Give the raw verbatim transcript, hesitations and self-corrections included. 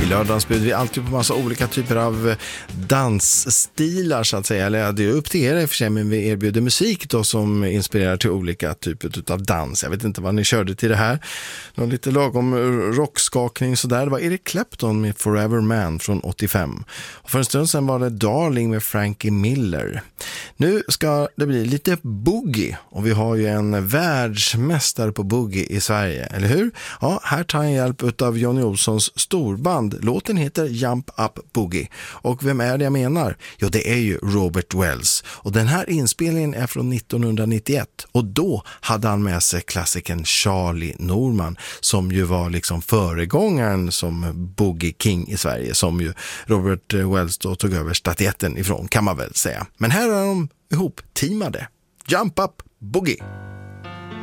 Lördagens bjuder vi alltid på massa olika typer av dansstilar så att säga. Eller det är upp till er i och för sig, men vi erbjuder musik då som inspirerar till olika typer av dans. Jag vet inte vad ni körde till det här. Någon lite lagom rockskakning sådär. Det var Eric Clapton med Forever Man från åttiofem. Och för en stund sedan var det Darling med Frankie Miller. Nu ska det bli lite boogie och vi har ju en världsmästare på boogie i Sverige, eller hur? Ja, här tar jag hjälp av Johnny Olssons storband. Låten heter Jump Up Boogie. Och vem är det jag menar? Jo, det är ju Robert Wells. Och den här inspelningen är från nittonhundranittioett. Och då hade han med sig klassikern Charlie Norman, som ju var liksom föregångaren som Boogie King i Sverige, som ju Robert Wells då tog över statyetten ifrån, kan man väl säga. Men här är de ihop teamade. Jump Up Boogie.